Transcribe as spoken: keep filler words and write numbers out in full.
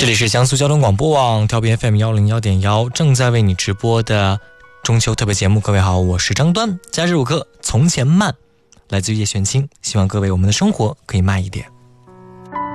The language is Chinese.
这里是江苏交通广播网调频 F M 一零一点一，正在为你直播的中秋特别节目。各位好，我是张端。假日五课从前慢，来自于叶玄清，希望各位我们的生活可以慢一点。